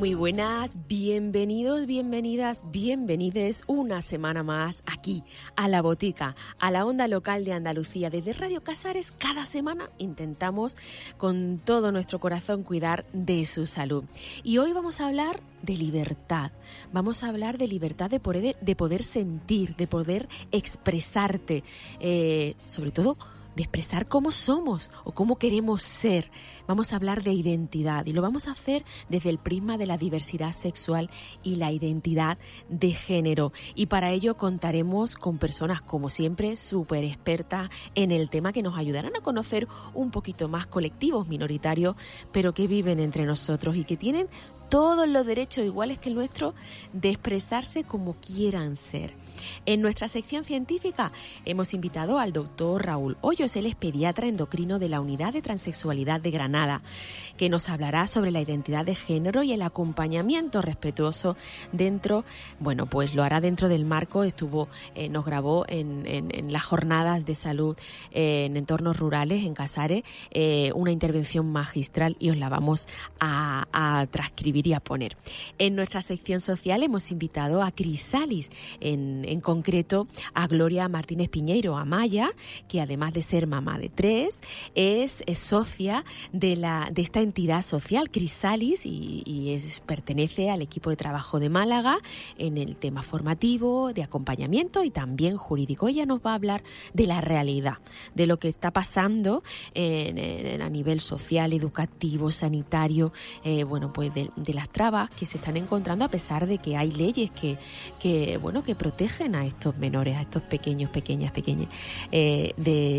Muy buenas, bienvenidos, bienvenidas, bienvenides una semana más aquí a La Botica, a la onda local de Andalucía. Desde Radio Casares cada semana intentamos con todo nuestro corazón cuidar de su salud. Y hoy vamos a hablar de libertad. Vamos a hablar de libertad de poder sentir, de poder expresarte, sobre todo de expresar cómo somos o cómo queremos ser. Vamos a hablar de identidad y lo vamos a hacer desde el prisma de la diversidad sexual y la identidad de género. Y para ello contaremos con personas, como siempre, súper expertas en el tema que nos ayudarán a conocer un poquito más colectivos minoritarios, pero que viven entre nosotros y que tienen todos los derechos iguales que el nuestro de expresarse como quieran ser. En nuestra sección científica hemos invitado al doctor Raúl Hoyos, él es pediatra endocrino de la Unidad de Transexualidad de Granada, que nos hablará sobre la identidad de género y el acompañamiento respetuoso dentro, bueno, pues lo hará dentro del marco, nos grabó en las jornadas de salud en entornos rurales, en Casares, una intervención magistral y os la vamos a transcribir y a poner. En nuestra sección social hemos invitado a Crisalis, en concreto a Gloria Martínez Piñeiro Amaya, que además de ser mamá de 3, es socia de esta entidad social, Crisalis, y pertenece al equipo de trabajo de Málaga en el tema formativo, de acompañamiento y también jurídico. Ella nos va a hablar de la realidad, de lo que está pasando a nivel social, educativo, sanitario, pues de las trabas que se están encontrando a pesar de que hay leyes que protegen a estos menores, a estos pequeñas, de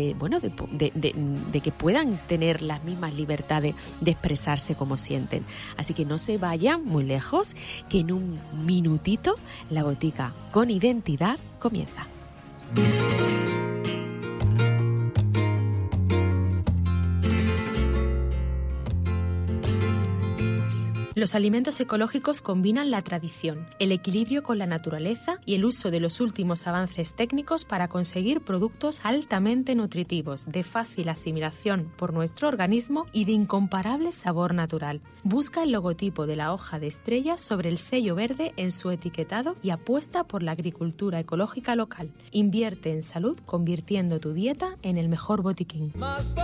que puedan tener las mismas libertades de expresarse como sienten. Así que no se vayan muy lejos, que en un minutito La Botica con Identidad comienza. Los alimentos ecológicos combinan la tradición, el equilibrio con la naturaleza y el uso de los últimos avances técnicos para conseguir productos altamente nutritivos, de fácil asimilación por nuestro organismo y de incomparable sabor natural. Busca el logotipo de la hoja de estrella sobre el sello verde en su etiquetado y apuesta por la agricultura ecológica local. Invierte en salud convirtiendo tu dieta en el mejor botiquín.